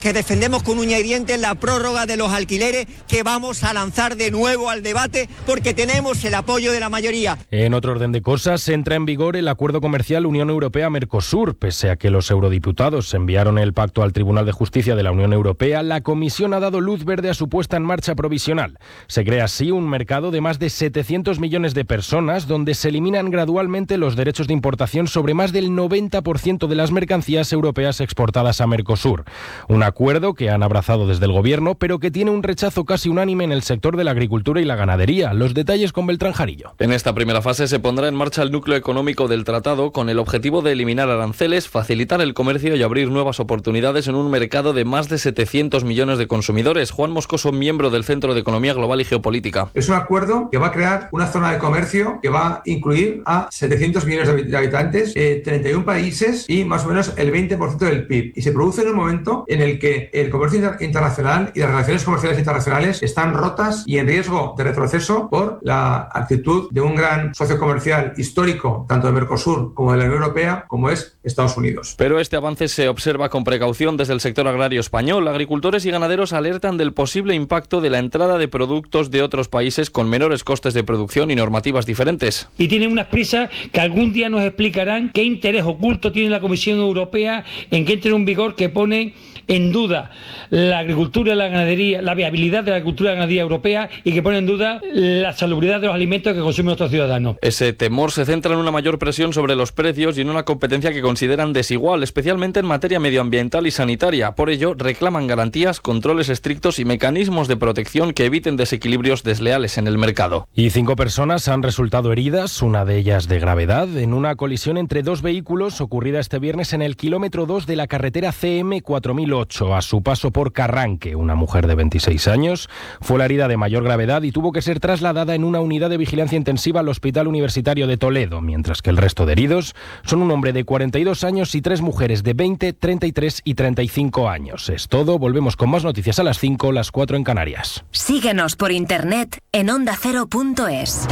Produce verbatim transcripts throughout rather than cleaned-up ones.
que defendemos con uña y dientes la prórroga de los alquileres, que vamos a lanzar de nuevo al debate porque tenemos el apoyo de la mayoría. En otro orden de cosas, entra en vigor el acuerdo comercial Unión Europea-Mercosur. Pese a que los eurodiputados enviaron el pacto al Tribunal de Justicia de la Unión Europea, la Comisión ha dado luz verde a su puesta en marcha provisional. Se crea así un mercado de más de setecientos millones de personas, donde se eliminan gradualmente los derechos de importación sobre más del noventa por ciento de las mercancías europeas exportadas a Mercosur. Una acuerdo que han abrazado desde el Gobierno, pero que tiene un rechazo casi unánime en el sector de la agricultura y la ganadería. Los detalles con Beltrán Jarillo. En esta primera fase se pondrá en marcha el núcleo económico del tratado con el objetivo de eliminar aranceles, facilitar el comercio y abrir nuevas oportunidades en un mercado de más de setecientos millones de consumidores. Juan Moscoso, miembro del Centro de Economía Global y Geopolítica. Es un acuerdo que va a crear una zona de comercio que va a incluir a setecientos millones de habitantes, eh, treinta y uno países y más o menos el veinte por ciento del P I B. Y se produce en un momento en el que el comercio inter- internacional y las relaciones comerciales internacionales están rotas y en riesgo de retroceso por la actitud de un gran socio comercial histórico, tanto de Mercosur como de la Unión Europea, como es Estados Unidos. Pero este avance se observa con precaución desde el sector agrario español. Agricultores y ganaderos alertan del posible impacto de la entrada de productos de otros países con menores costes de producción y normativas diferentes. Y tienen unas prisas que algún día nos explicarán qué interés oculto tiene la Comisión Europea en que entre en vigor que pone en duda la agricultura y la ganadería, la viabilidad de la agricultura y la ganadería europea y que pone en duda la salubridad de los alimentos que consumen nuestros ciudadanos. Ese temor se centra en una mayor presión sobre los precios y en una competencia que consideran desigual, especialmente en materia medioambiental y sanitaria. Por ello, reclaman garantías, controles estrictos y mecanismos de protección que eviten desequilibrios desleales en el mercado. Y cinco personas han resultado heridas, una de ellas de gravedad, en una colisión entre dos vehículos ocurrida este viernes en el kilómetro dos de la carretera C M cuatro mil ocho, a su paso por Carranque. Una mujer de veintiséis años fue la herida de mayor gravedad y tuvo que ser trasladada en una unidad de vigilancia intensiva al Hospital Universitario de Toledo, mientras que el resto de heridos son un hombre de cuarenta y dos años y tres mujeres de veinte, treinta y tres y treinta y cinco años. Es todo, volvemos con más noticias a las cinco, las cuatro en Canarias. Síguenos por internet en onda cero punto es.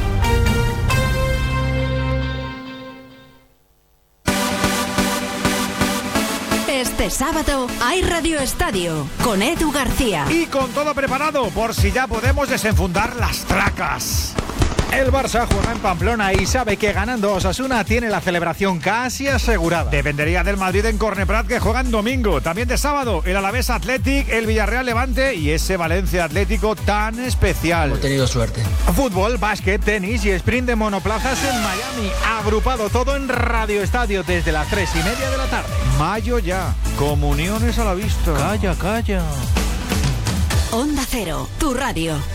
Este sábado hay Radio Estadio con Edu García. Y con todo preparado por si ya podemos desenfundar las tracas. El Barça juega en Pamplona y sabe que ganando Osasuna tiene la celebración casi asegurada. Dependería del Madrid en Corneprat, que juegan domingo. También de sábado el Alavés Athletic, el Villarreal Levante y ese Valencia Atlético tan especial. Hemos tenido suerte. Fútbol, básquet, tenis y sprint de monoplazas en Miami. Agrupado todo en Radio Estadio desde las tres y media de la tarde. Mayo ya. Comuniones a la vista. Calla, calla. Onda Cero, tu radio.